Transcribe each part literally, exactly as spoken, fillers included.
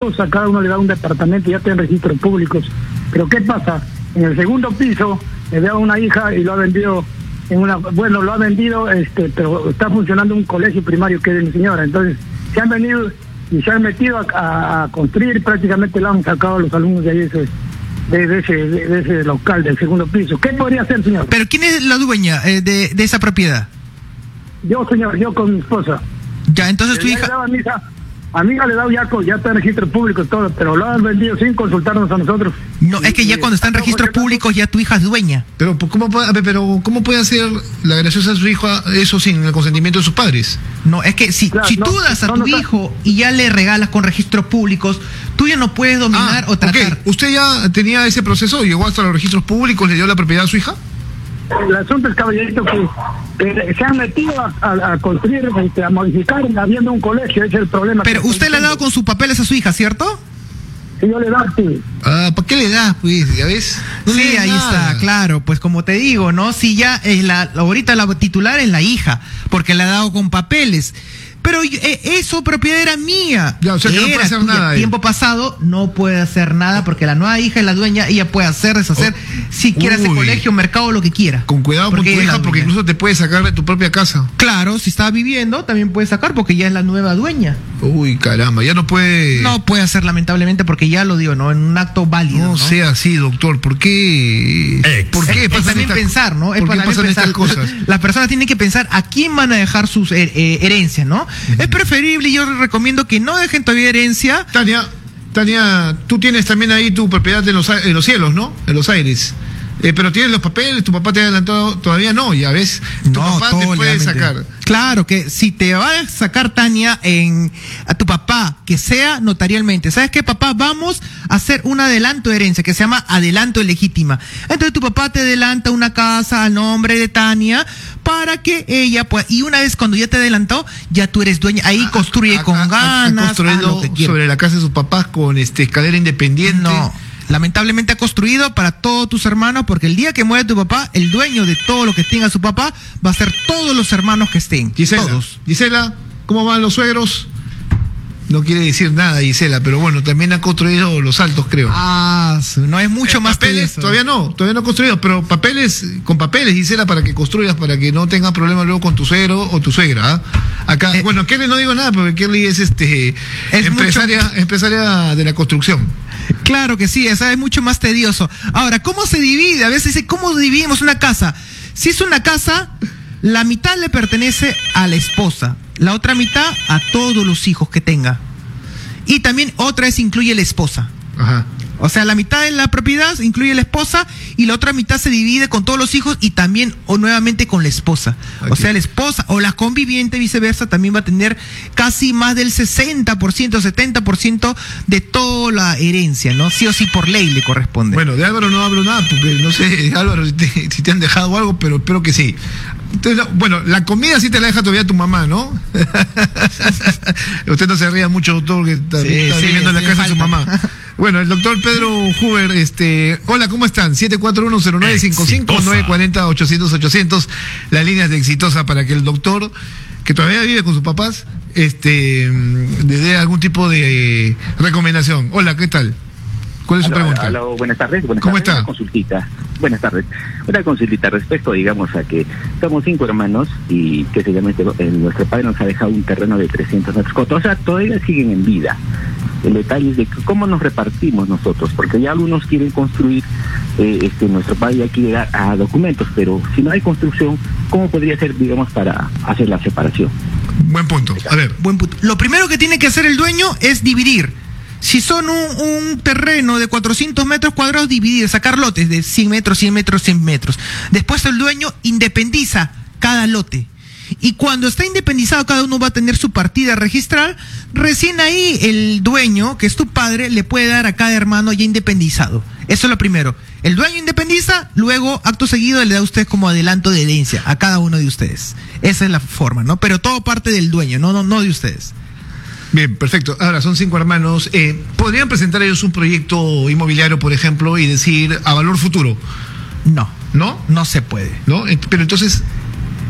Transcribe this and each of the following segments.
hijos, a cada uno le da un departamento, ya está en registros públicos. Pero ¿qué pasa? En el segundo piso le da una hija y lo ha vendido en una, bueno, lo ha vendido, este, pero está funcionando un colegio primario que es de mi señora. Entonces, se han venido y se han metido a, a, a construir, prácticamente lo han sacado a los alumnos de ahí de ese, de, de ese, de, de ese local del segundo piso. ¿Qué podría hacer, señor? ¿Pero quién es la dueña eh, de, de esa propiedad? Yo, señor, yo con mi esposa. Ya, entonces tu Le hija... daba a mi hija, a mi hija le he dado ya, ya está en registro público y todo, pero lo han vendido sin consultarnos a nosotros. No, es que ya cuando está en registros públicos ya tu hija es dueña. Pero ¿cómo puede, a ver, pero ¿cómo puede hacer la graciosa a su hijo eso sin el consentimiento de sus padres? No, es que si, Claro, si no, tú das a no, tu no, no. hijo y ya le regalas con registros públicos, tú ya no puedes dominar Ah, o tratar. ok. ¿Usted ya tenía ese proceso? ¿Llegó hasta los registros públicos? ¿Le dio la propiedad a su hija? El asunto es, caballerito, que, que se han metido a, a, a construir, este, a modificar, habiendo un colegio, ese es el problema. Pero que usted le ha dado con sus papeles a su hija, ¿cierto? Si yo le da, sí. Ah, ¿para qué le das, pues? ¿Ya ves? No le Sí, das ahí nada. está, claro, pues como te digo, ¿no? Si ya es la, ahorita la titular es la hija, porque le ha dado con papeles. Pero eh, eso propiedad era mía. Ya, o sea, que no puede Era hacer tuya. nada ahí. Tiempo pasado no puede hacer nada porque la nueva hija es la dueña, ella puede hacer, deshacer, Oh. si quiere hacer Uy. colegio, mercado, lo que quiera. Con cuidado Porque con tu ella es la hija, porque dueña. incluso te puede sacar de tu propia casa. Claro, si está viviendo, también puede sacar porque ya es la nueva dueña. Uy, caramba, ya no puede... No puede hacer, lamentablemente, porque ya lo dio, ¿no? En un acto válido. No ¿no? sea así, doctor. ¿Por qué? Ex. ¿Por qué Es, es pasan también estas pensar, ¿no? Es ¿Por qué para pasan pensar. estas cosas? Las personas tienen que pensar a quién van a dejar sus her- eh, herencias, ¿no? Uh-huh. Es preferible, yo recomiendo que no dejen todavía herencia. Tania, Tania, tú tienes también ahí tu propiedad en los, a- en los cielos, ¿no? En los aires. Eh, pero tienes los papeles, tu papá te ha adelantado, todavía no, ya ves. Tu No, papá te todo puede legalmente. sacar. Claro que si te va a sacar, Tania, en a tu papá, que sea notarialmente. ¿Sabes qué, papá? Vamos a hacer un adelanto de herencia que se llama adelanto de legítima. Entonces tu papá te adelanta una casa al nombre de Tania para que ella pueda, y una vez cuando ya te adelantó, ya tú eres dueña, ahí construye Ha- con ha- ha- ganas. Ha construido haz lo que quieras. sobre la casa de sus papás con este escalera independiente. No, lamentablemente ha construido para todos tus hermanos, porque el día que muere tu papá, el dueño de todo lo que tenga su papá va a ser todos los hermanos que estén. Gisela, Todos. Gisela, ¿cómo van los suegros? No quiere decir nada, Gisela, pero bueno, también ha construido los altos, creo. Ah, su- no es mucho Eh, más papeles, tedioso. todavía no, todavía no ha construido, pero papeles, con papeles, Gisela, para que construyas, para que no tengas problemas luego con tu suegro o tu suegra. ¿ah? Acá, Eh, bueno, Kelly no digo nada, porque Kelly es este Es empresaria, mucho- empresaria de la construcción. Claro que sí, esa es mucho más tedioso. Ahora, ¿cómo se divide? A veces dice, ¿cómo dividimos una casa? Si es una casa, la mitad le pertenece a la esposa, la otra mitad a todos los hijos que tenga. Y también otra vez incluye la esposa. Ajá. O sea, la mitad de la propiedad incluye la esposa y la otra mitad se divide con todos los hijos y también o nuevamente con la esposa. O Aquí. sea, la esposa o la conviviente viceversa también va a tener casi más del sesenta por ciento, setenta por ciento de toda la herencia, ¿no? Sí o sí por ley le corresponde. Bueno, de Álvaro no hablo nada, porque no sé, Álvaro, si te, si te han dejado algo, pero espero que sí. Entonces, no, bueno, la comida sí te la deja todavía tu mamá, ¿no? Usted no se ría mucho, doctor, que está, Sí, está sí, viviendo en la sí, casa de su falta. mamá. Bueno, el doctor Pedro Huber, este, hola, ¿cómo están? siete cuatro uno cero nueve cinco cinco, nueve cuatro cero, ochocientos, ochocientos, las líneas de Exitosa para que el doctor, que todavía vive con sus papás, este, le dé algún tipo de recomendación. Hola, ¿qué tal? ¿Cuál es su Aló, pregunta? aló, buenas tardes. Buenas ¿Cómo tardes. está? Una consultita. Buenas tardes. Una consultita respecto, digamos, a que somos cinco hermanos y que seguramente eh, nuestro padre nos ha dejado un terreno de trescientos metros cuadrados. O sea, todavía siguen en vida. El detalle es de cómo nos repartimos nosotros, porque ya algunos quieren construir, eh, este, nuestro padre ya quiere dar a documentos, pero si no hay construcción, ¿cómo podría ser, digamos, para hacer la separación? Buen punto. A ver. Buen punto. Lo primero que tiene que hacer el dueño es dividir. Si son un, un terreno de cuatrocientos metros cuadrados, dividir, sacar lotes de cien metros, cien metros, cien metros. Después el dueño independiza cada lote. Y cuando está independizado, cada uno va a tener su partida registral. Recién ahí el dueño, que es tu padre, le puede dar a cada hermano ya independizado. Eso es lo primero. El dueño independiza, luego, acto seguido, le da a usted como adelanto de herencia a cada uno de ustedes. Esa es la forma, ¿no? Pero todo parte del dueño, no, no, no de ustedes. Bien, perfecto. Ahora, son cinco hermanos. Eh, ¿Podrían presentar ellos un proyecto inmobiliario, por ejemplo, y decir a valor futuro? No, ¿No? no se puede. ¿No? Eh, Pero entonces, Eh, todo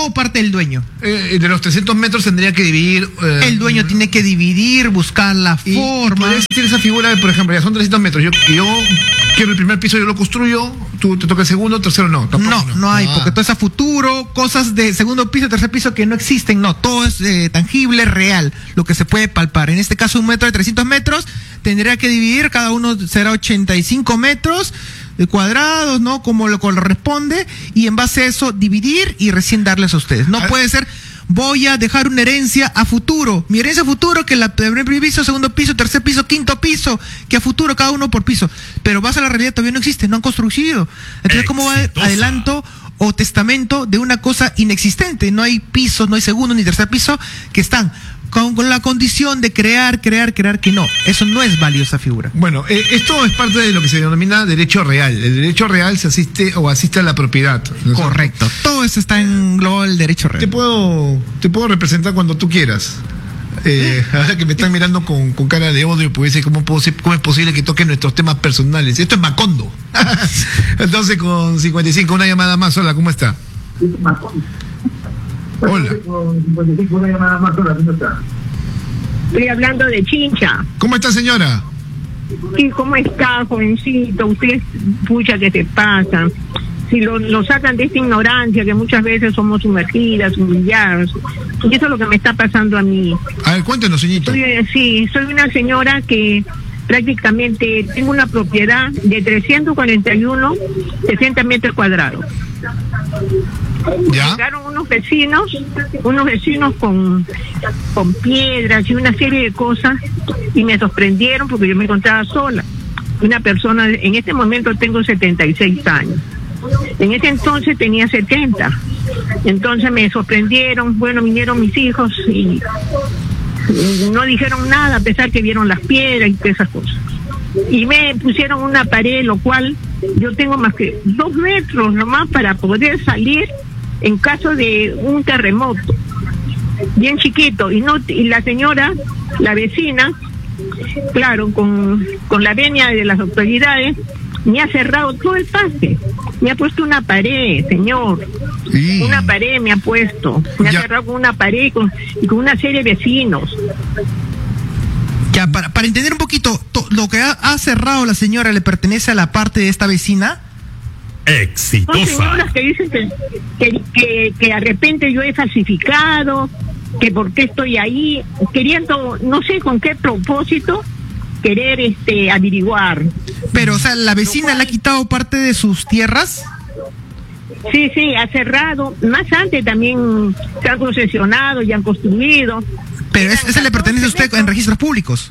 todo parte del dueño. Eh, de los trescientos metros tendría que dividir... Eh, el dueño tiene que dividir, buscar la y, forma. ¿Podrías decir esa figura de, por ejemplo, ya son trescientos metros, yo, yo quiero el primer piso, yo lo construyo, tú te toca el segundo, tercero no. No, no, no hay, ah. porque todo es a futuro, cosas de segundo piso, tercer piso que no existen, no, todo es eh, tangible, real, lo que se puede palpar. En este caso, un metro de trescientos metros, tendría que dividir, cada uno será ochenta y cinco metros de cuadrados, ¿no? Como lo corresponde, y en base a eso dividir y recién darles a ustedes. No a puede ser, voy a dejar una herencia a futuro. Mi herencia a futuro, que la primer piso, segundo piso, tercer piso, quinto piso, que a futuro cada uno por piso. Pero vas a la realidad, todavía no existe, no han construido. Entonces, ¿cómo va adelanto o testamento de una cosa inexistente? No hay pisos, no hay segundo ni tercer piso que están con, con la condición de crear, crear, crear, que no. Eso no es válido, esa figura. Bueno, eh, esto es parte de lo que se denomina derecho real. El derecho real se asiste o asiste a la propiedad. Correcto. Todo eso está en global el derecho real. Te puedo, te puedo representar cuando tú quieras. Eh, ahora que me están mirando con, con cara de odio, pues dice, ¿cómo, puedo, ¿cómo es posible que toquen nuestros temas personales? Esto es Macondo. Entonces, con cincuenta y cinco, una llamada más. Hola, ¿cómo está? Hola. Estoy hablando de Chincha. ¿Cómo está, señora? ¿Y cómo está, jovencito? Usted, pucha, que se pasa. Si lo, lo sacan de esta ignorancia, que muchas veces somos sumergidas, humilladas. Y eso es lo que me está pasando a mí. A ver, cuéntenos, señorita. Soy, sí, soy una señora que prácticamente tengo una propiedad de trescientos cuarenta y uno, sesenta metros cuadrados. ¿Ya? Llegaron unos vecinos, unos vecinos con, con piedras y una serie de cosas, y me sorprendieron porque yo me encontraba sola. Una persona, en este momento tengo setenta y seis años. En ese entonces tenía setenta. Entonces me sorprendieron, bueno, vinieron mis hijos y no dijeron nada, a pesar que vieron las piedras y todas esas cosas. Y me pusieron una pared, lo cual yo tengo más que dos metros nomás para poder salir en caso de un terremoto, bien chiquito. Y no, y la señora, la vecina, claro, con, con la venia de las autoridades, me ha cerrado todo el pase. Me ha puesto una pared, señor. Sí. Una pared me ha puesto. Me Ya. ha cerrado con una pared y con, y con una serie de vecinos. Ya, para, para entender un poquito, to, lo que ha, ha cerrado la señora le pertenece a la parte de esta vecina. Son Exitosa. señoras que dicen que, que, que, que de repente yo he falsificado, que por qué estoy ahí, queriendo, no sé con qué propósito, querer este averiguar. Pero, o sea, la vecina le ha quitado parte de sus tierras. Sí, sí, ha cerrado. Más antes también se han concesionado y han construido. Pero es- Eran ese le pertenece a usted catorce en metros. registros públicos.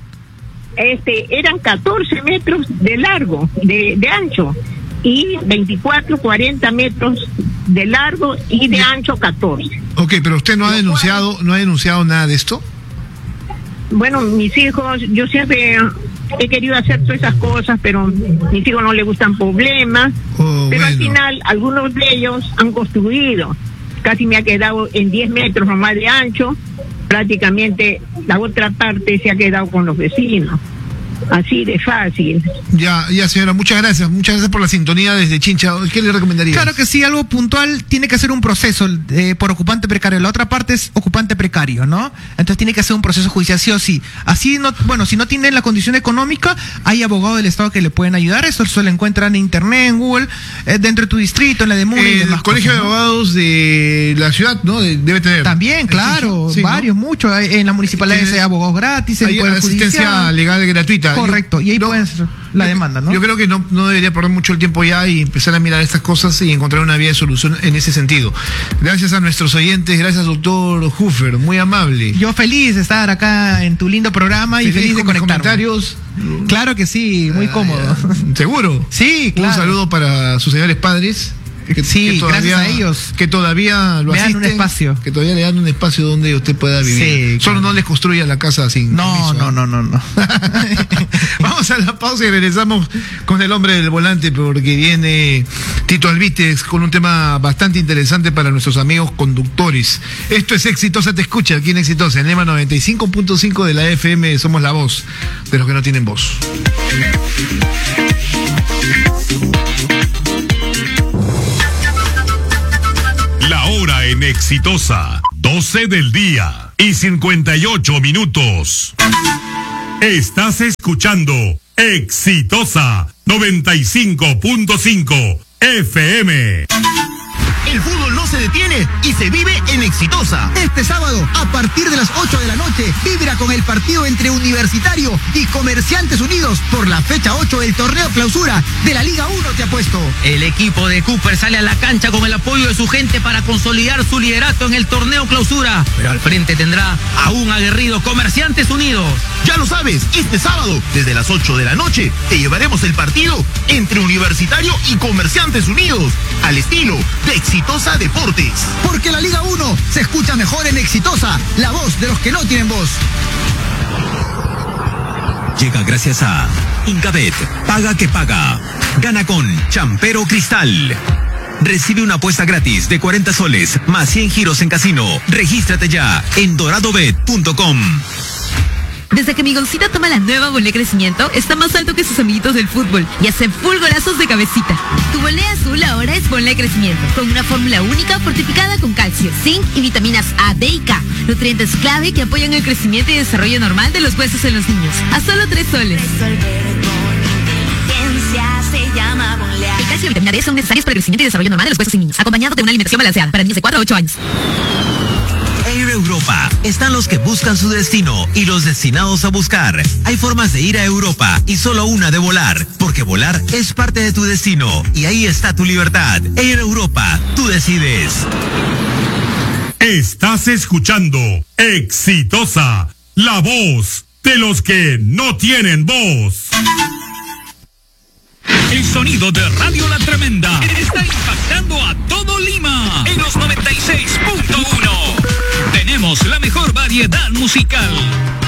Este, eran catorce metros de largo, de, de ancho, y veinticuatro, cuarenta metros de largo y de ancho catorce. Ok, pero usted no ha denunciado, no ha denunciado nada de esto. Bueno, mis hijos, yo siempre he querido hacer todas esas cosas, pero mis hijos no les gustan problemas. Oh, pero al bueno. final, algunos de ellos han construido. Casi me ha quedado en diez metros nomás de ancho. Prácticamente la otra parte se ha quedado con los vecinos. Así de fácil. Ya, ya, señora, muchas gracias. Muchas gracias por la sintonía desde Chincha. ¿Qué le recomendaría? Claro que sí, algo puntual, tiene que hacer un proceso eh, por ocupante precario. La otra parte es ocupante precario, ¿no? Entonces tiene que hacer un proceso judicial sí o sí. Así, no, bueno, si no tiene la condición económica, hay abogados del Estado que le pueden ayudar. Eso se lo encuentran en internet, en Google, eh, dentro de tu distrito, en la de Muni y El demás Colegio cosas, de ¿no? Abogados de la ciudad, ¿no? De- debe tener. También, En claro, Chincha, sí, ¿no? varios, muchos. Hay- En la municipalidad Tiene- hay abogados gratis, en Hay el Poder asistencia Judicial. legal gratuita. Correcto, y ahí no- pueden hacer la demanda, ¿no? Yo creo que no, no debería perder mucho el tiempo ya y empezar a mirar estas cosas y encontrar una vía de solución en ese sentido. Gracias a nuestros oyentes, gracias doctor Huffer, muy amable. Yo feliz de estar acá en tu lindo programa y feliz, de con mis conectarme. comentarios. Claro que sí, muy Ah, cómodo. ya. ¿Seguro? Sí, claro. Un saludo para sus señores padres. Que, Sí, gracias a ellos. Que todavía lo Me dan asisten. un espacio. Que todavía le dan un espacio donde usted pueda vivir. Sí, Solo claro. no les construya la casa sin No, permiso, no, ¿eh? no, no, no. Vamos a la pausa y regresamos con el hombre del volante porque viene Tito Albites con un tema bastante interesante para nuestros amigos conductores. Esto es Exitosa Te Escucha, aquí en Exitosa, en Lema noventa y cinco punto cinco de la F M. Somos la voz de los que no tienen voz. La hora hora en Exitosa, doce del día y cincuenta y ocho minutos. Estás escuchando Exitosa noventa y cinco punto cinco F M. El fútbol no se detiene y se vive en Exitosa. Este sábado, a partir de las ocho de la noche, vibra con el partido entre Universitario y Comerciantes Unidos por la fecha ocho del torneo clausura de la Liga uno, te apuesto. El equipo de Cooper sale a la cancha con el apoyo de su gente para consolidar su liderato en el torneo clausura, pero al frente tendrá a un aguerrido Comerciantes Unidos. Ya lo sabes, este sábado, desde las ocho de la noche, te llevaremos el partido entre Universitario y Comerciantes Unidos, al estilo de Exitosa Deportes. Porque la Liga uno se escucha mejor en Exitosa, la voz de los que no tienen voz. Llega gracias a Incabet, paga que paga. Gana con Champero Cristal. Recibe una apuesta gratis de cuarenta soles más cien giros en casino. Regístrate ya en doradobet punto com. Desde que mi golcita toma la nueva Bolé Crecimiento, está más alto que sus amiguitos del fútbol y hace full golazos de cabecita. Tu Bolé azul ahora es Bolé Crecimiento, con una fórmula única fortificada con calcio, zinc y vitaminas A, D y K, nutrientes clave que apoyan el crecimiento y desarrollo normal de los huesos en los niños. A solo tres soles. Se llama Bolé. El calcio y vitamina D son necesarios para el crecimiento y desarrollo normal de los huesos en niños, acompañado de una alimentación balanceada para niños de cuatro a ocho años. Air Europa están los que buscan su destino y los destinados a buscar. Hay formas de ir a Europa y solo una de volar, porque volar es parte de tu destino y ahí está tu libertad. Air Europa, tú decides. Estás escuchando Exitosa, la voz de los que no tienen voz. El sonido de Radio La Tremenda está impactando a todo Lima en los noventa y seis punto uno. Tenemos la mejor variedad musical.